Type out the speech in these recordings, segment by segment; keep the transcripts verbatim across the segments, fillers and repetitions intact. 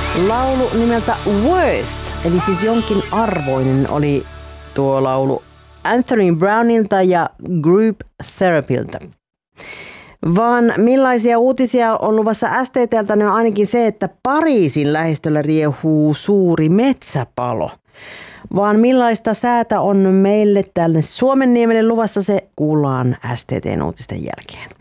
Laulu nimeltä Worth, eli siis jonkin arvoinen oli tuo laulu Anthony Brownilta ja Group Therapyltä. Vaan millaisia uutisia on luvassa S T T:ltä, ne on ainakin se, että Pariisin lähistöllä riehuu suuri metsäpalo. Vaan millaista säätä on meille tälle Suomenniemelle luvassa, se kuullaan S T T:n uutisten jälkeen.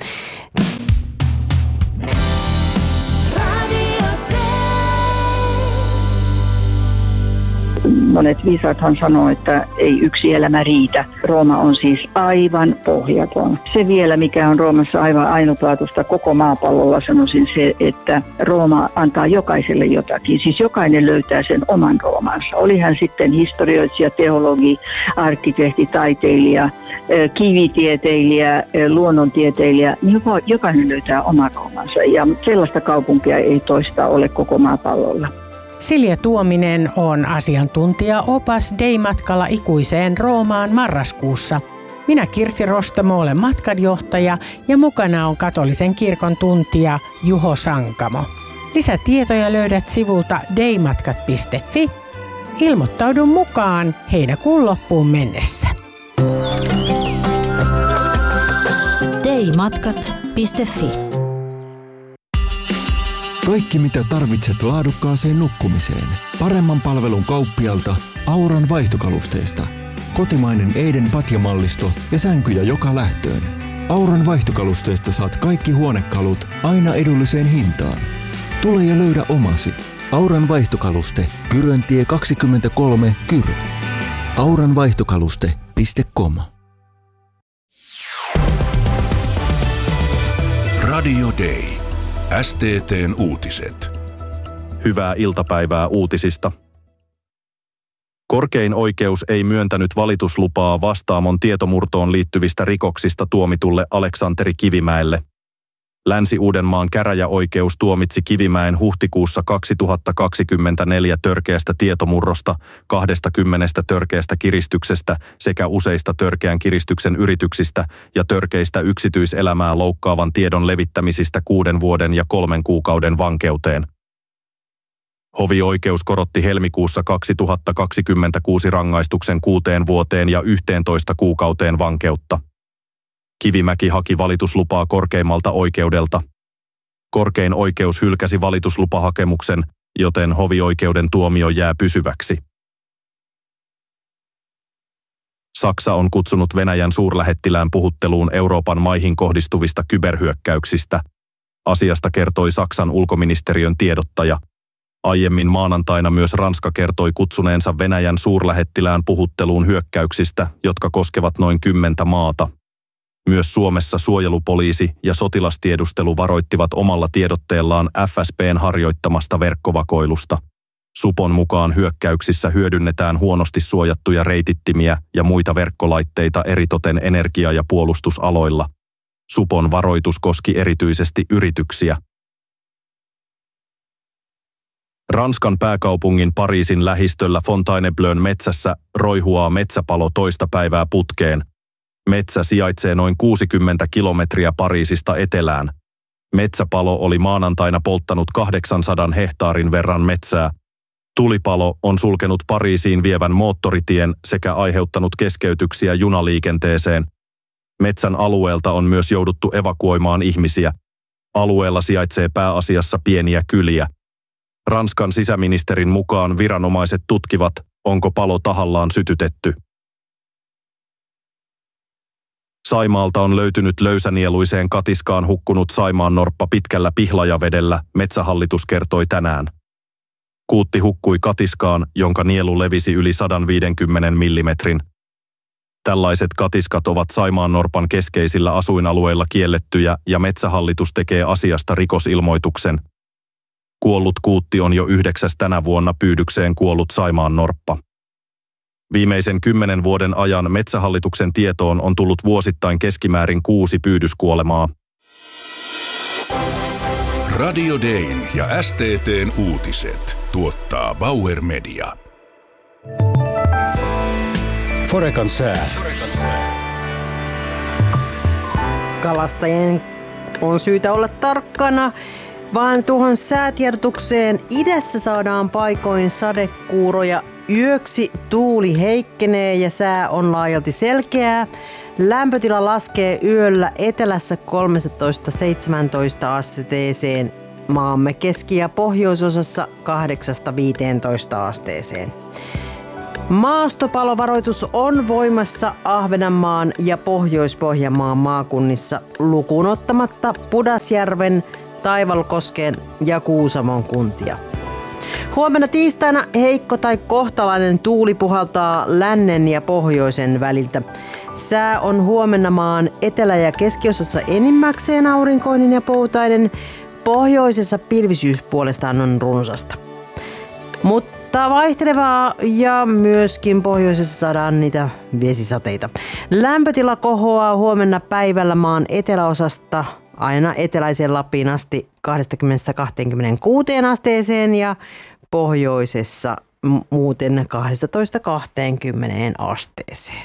Monet viisaathan sanoo, että ei yksi elämä riitä. Rooma on siis aivan pohjaton. Se vielä, mikä on Roomassa aivan ainutlaatuista koko maapallolla, sanoisin se, että Rooma antaa jokaiselle jotakin. Siis jokainen löytää sen oman Roomansa. Oli hän sitten historioitsija, teologi, arkkitehti, taiteilija, kivitieteilijä, luonnontieteilijä, niin jokainen löytää oman Roomansa. Ja sellaista kaupunkia ei toista ole koko maapallolla. Silja Tuominen on asiantuntija-opas Dei-matkalla ikuiseen Roomaan marraskuussa. Minä Kirsi Rostamo olen matkanjohtaja ja mukana on katolisen kirkon tuntija Juho Sankamo. Lisätietoja löydät sivulta deimatkat piste fi. Ilmoittaudu mukaan heinäkuun loppuun mennessä. deimatkat piste fi. Kaikki mitä tarvitset laadukkaaseen nukkumiseen. Paremman palvelun kauppialta Auran vaihtokalusteesta. Kotimainen Eiden patjamallisto ja sänkyjä joka lähtöön. Auran vaihtokalusteesta saat kaikki huonekalut aina edulliseen hintaan. Tule ja löydä omasi. Auran vaihtokaluste, Kyröntie kaksikymmentäkolme, Kyrö. auran vaihtokaluste piste com. Radio Day. S T T:n uutiset. Hyvää iltapäivää uutisista. Korkein oikeus ei myöntänyt valituslupaa Vastaamon tietomurtoon liittyvistä rikoksista tuomitulle Aleksanteri Kivimäelle. Länsi-Uudenmaan käräjäoikeus tuomitsi Kivimäen huhtikuussa kaksituhattakaksikymmentäneljä törkeästä tietomurrosta, kaksikymmentä törkeästä kiristyksestä sekä useista törkeän kiristyksen yrityksistä ja törkeistä yksityiselämää loukkaavan tiedon levittämisistä kuuden vuoden ja kolmen kuukauden vankeuteen. Hovioikeus korotti helmikuussa kaksituhattakaksikymmentäkuusi rangaistuksen kuuteen vuoteen ja yhteentoista kuukauteen vankeutta. Kivimäki haki valituslupaa korkeimmalta oikeudelta. Korkein oikeus hylkäsi valituslupahakemuksen, joten hovioikeuden tuomio jää pysyväksi. Saksa on kutsunut Venäjän suurlähettilään puhutteluun Euroopan maihin kohdistuvista kyberhyökkäyksistä. Asiasta kertoi Saksan ulkoministeriön tiedottaja. Aiemmin maanantaina myös Ranska kertoi kutsuneensa Venäjän suurlähettilään puhutteluun hyökkäyksistä, jotka koskevat noin kymmentä maata. Myös Suomessa suojelupoliisi ja sotilastiedustelu varoittivat omalla tiedotteellaan F S B:n harjoittamasta verkkovakoilusta. Supon mukaan hyökkäyksissä hyödynnetään huonosti suojattuja reitittimiä ja muita verkkolaitteita eritoten energia- ja puolustusaloilla. Supon varoitus koski erityisesti yrityksiä. Ranskan pääkaupungin Pariisin lähistöllä Fontainebleaun metsässä roihuaa metsäpalo toista päivää putkeen. Metsä sijaitsee noin kuusikymmentä kilometriä Pariisista etelään. Metsäpalo oli maanantaina polttanut kahdeksansadan hehtaarin verran metsää. Tulipalo on sulkenut Pariisiin vievän moottoritien sekä aiheuttanut keskeytyksiä junaliikenteeseen. Metsän alueelta on myös jouduttu evakuoimaan ihmisiä. Alueella sijaitsee pääasiassa pieniä kyliä. Ranskan sisäministerin mukaan viranomaiset tutkivat, onko palo tahallaan sytytetty. Saimaalta on löytynyt löysänieluiseen katiskaan hukkunut saimaannorppa pitkällä Pihlajavedellä, Metsähallitus kertoi tänään. Kuutti hukkui katiskaan, jonka nielu levisi yli sata viisikymmentä millimetrin. Tällaiset katiskat ovat saimaannorpan keskeisillä asuinalueilla kiellettyjä ja Metsähallitus tekee asiasta rikosilmoituksen. Kuollut kuutti on jo yhdeksäs tänä vuonna pyydykseen kuollut saimaannorppa. Viimeisen kymmenen vuoden ajan Metsähallituksen tietoon on tullut vuosittain keskimäärin kuusi pyydyskuolemaa. Radio Dayn ja S T T:n uutiset tuottaa Bauer Media. Forekan sää. Kalastajien on syytä olla tarkkana vaan tuohon säätiedotukseen idässä saadaan paikoin sadekuuroja. Yöksi tuuli heikkenee ja sää on laajalti selkeää. Lämpötila laskee yöllä etelässä kolmetoista seitsemäntoista asteeseen. Maamme keski- ja pohjoisosassa kahdeksasta viiteentoista asteeseen. Maastopalovaroitus on voimassa Ahvenanmaan ja Pohjois-Pohjanmaan maakunnissa lukuun ottamatta Pudasjärven, Taivalkosken ja Kuusamon kuntia. Huomenna tiistaina heikko tai kohtalainen tuuli puhaltaa lännen ja pohjoisen väliltä. Sää on huomenna maan etelä- ja keskiosassa enimmäkseen aurinkoinen ja poutainen. Pohjoisessa pilvisyys puolestaan on runsasta. Mutta vaihtelevaa ja myöskin pohjoisessa saadaan niitä vesisateita. Lämpötila kohoaa huomenna päivällä maan eteläosasta aina eteläiseen Lappiin asti kaksikymmentä kaksikymmentäkuusi asteeseen ja pohjoisessa muuten kaksitoista kaksikymmentä asteeseen.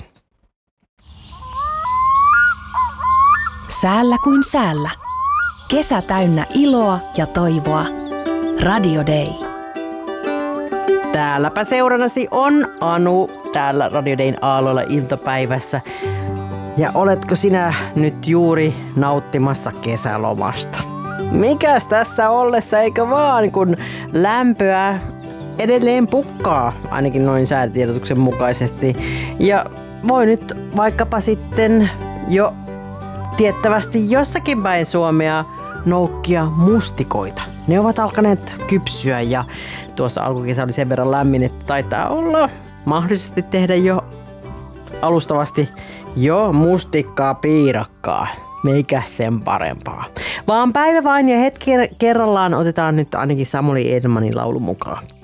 Säällä kuin säällä. Kesä täynnä iloa ja toivoa. Radio Day. Täälläpä seurannasi on Anu täällä Radio Dayn aalloilla iltapäivässä. Ja oletko sinä nyt juuri nauttimassa kesälomasta? Mikäs tässä ollessa, eikö vaan, kun lämpöä edelleen pukkaa, ainakin noin säätiedotuksen mukaisesti. Ja voi nyt vaikkapa sitten jo tiettävästi jossakin päin Suomea noukkia mustikoita. Ne ovat alkaneet kypsyä ja tuossa alkukesä oli sen verran lämmin, että taitaa olla mahdollisesti tehdä jo alustavasti jo mustikkaa piirakkaa. Meikä sen parempaa. Vaan päivä vain ja hetki kerrallaan otetaan nyt ainakin Samuli Edelmanin laulu mukaan.